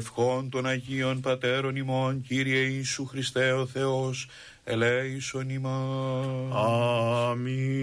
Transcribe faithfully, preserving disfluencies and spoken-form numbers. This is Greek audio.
ευχών των Αγίων Πατέρων ημών, Κύριε Ιησού Χριστέ ο Θεός, ελέησον ημάς. Αμήν.